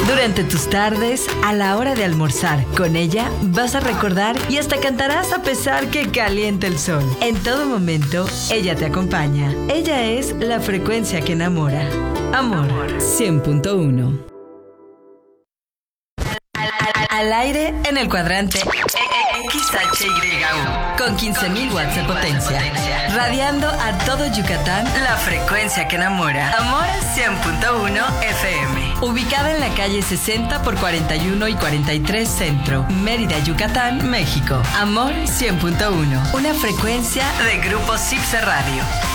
Durante tus tardes, a la hora de almorzar, con ella vas a recordar y hasta cantarás a pesar que caliente el sol. En todo momento, ella te acompaña. Ella es la frecuencia que enamora. Amor 100.1. Al aire en el cuadrante XHYU con 15.000 watts de potencia, radiando a todo Yucatán, la frecuencia que enamora. Amor 100.1 FM, ubicada en la calle 60 por 41 y 43 Centro, Mérida, Yucatán, México. Amor 100.1, una frecuencia de Grupo Cipse Radio.